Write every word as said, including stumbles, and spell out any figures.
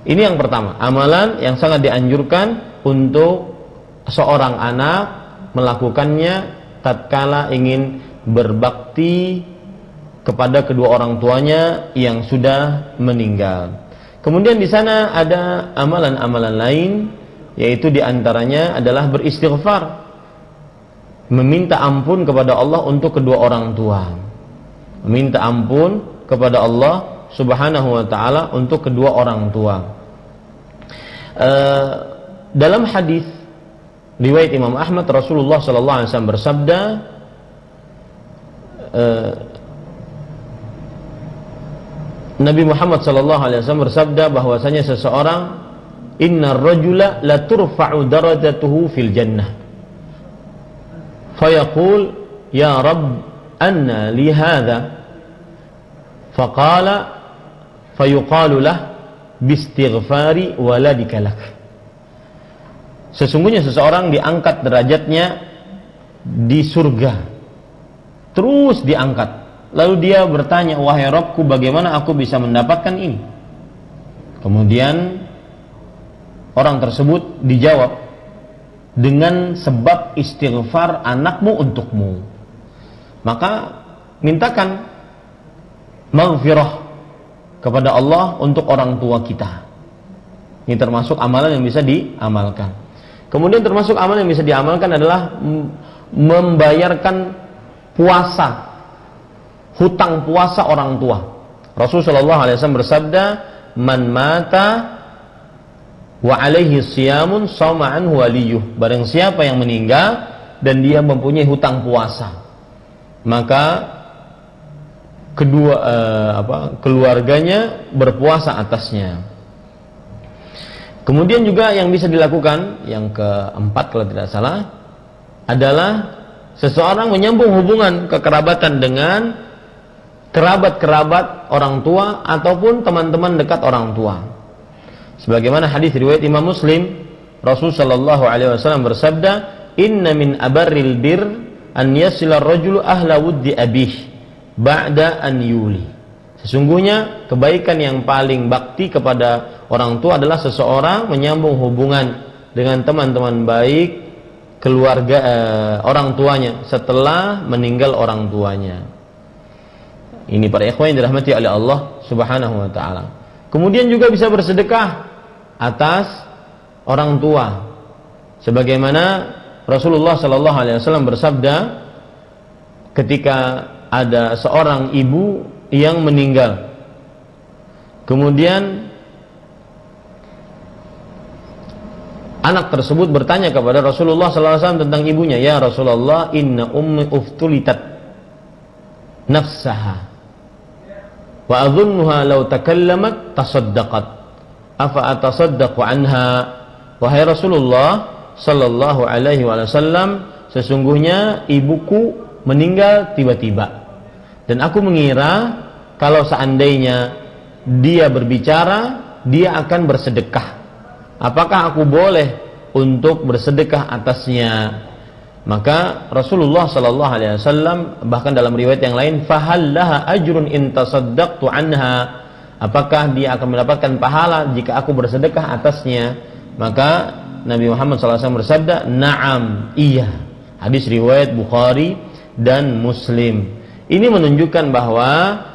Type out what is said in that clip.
Ini yang pertama, amalan yang sangat dianjurkan untuk seorang anak melakukannya tatkala ingin berbakti kepada kedua orang tuanya yang sudah meninggal. Kemudian di sana ada amalan-amalan lain, yaitu diantaranya adalah beristighfar, meminta ampun kepada Allah untuk kedua orang tua, meminta ampun kepada Allah Subhanahu wa ta'ala untuk kedua orang tua. Uh, dalam hadis riwayat Imam Ahmad, Rasulullah sallallahu alaihi wasallam bersabda, uh, Nabi Muhammad sallallahu alaihi wasallam bersabda bahwasanya seseorang, innar rajula la turfa'u darajatuhu fil jannah fayaqul ya Rabb anna li hadha faqala fayuqalu lah bistighfari waladika lak. Sesungguhnya seseorang diangkat derajatnya di surga, terus diangkat, lalu dia bertanya, wahai Rabbku, bagaimana aku bisa mendapatkan ini? Kemudian orang tersebut dijawab, dengan sebab istighfar anakmu untukmu. Maka mintakan maghfirah kepada Allah untuk orang tua kita. Ini termasuk amalan yang bisa diamalkan. Kemudian termasuk amalan yang bisa diamalkan adalah membayarkan puasa, hutang puasa orang tua. Rasulullah shallallahu alaihi wasallam bersabda, man mata wa alaihi siyamun shoma anhu waliyuh. Barang siapa yang meninggal dan dia mempunyai hutang puasa, maka kedua eh, apa, keluarganya berpuasa atasnya. Kemudian juga yang bisa dilakukan, yang keempat kalau tidak salah, adalah seseorang menyambung hubungan kekerabatan dengan kerabat-kerabat orang tua ataupun teman-teman dekat orang tua. Sebagaimana hadis riwayat Imam Muslim, Rasul sallallahu alaihi wasallam bersabda, inna min abarril bir an yasila ar-rajulu ahla wuddi abih ba'da an yuli. Sesungguhnya kebaikan yang paling bakti kepada orang tua adalah seseorang menyambung hubungan dengan teman-teman baik keluarga eh, orang tuanya setelah meninggal orang tuanya. Ini para ikhwan yang dirahmati oleh Allah Subhanahu wa taala. Kemudian juga bisa bersedekah atas orang tua. Sebagaimana Rasulullah sallallahu alaihi wasallam bersabda ketika ada seorang ibu yang meninggal. Kemudian anak tersebut bertanya kepada Rasulullah sallallahu alaihi wasallam tentang ibunya, ya Rasulullah, inna ummi uftulitat nafsaha wa adhunnuha law takallamat tasaddaqat afa atasaddaqu anha. Wahai Rasulullah sallallahu alaihi wasallam, sesungguhnya ibuku meninggal tiba-tiba dan aku mengira kalau seandainya dia berbicara, dia akan bersedekah. Apakah aku boleh untuk bersedekah atasnya? Maka Rasulullah sallallahu alaihi wasallam bahkan dalam riwayat yang lain, fahallaha ajrun in tasaddaqtu anha, apakah dia akan mendapatkan pahala jika aku bersedekah atasnya? Maka Nabi Muhammad sallallahu alaihi wasallam bersabda, na'am, iya. Hadis riwayat Bukhari dan Muslim. Ini menunjukkan bahwa